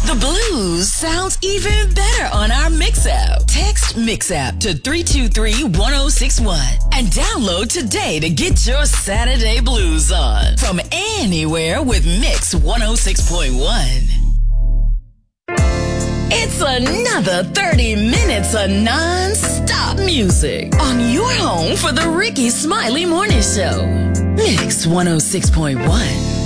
The blues sounds even better on our Mix app. Text Mix app to 323-1061 and download today to get your Saturday blues on. From anywhere with Mix 106.1. It's another 30 minutes of non-stop music on your home for the Ricky Smiley Morning Show. Mix 106.1.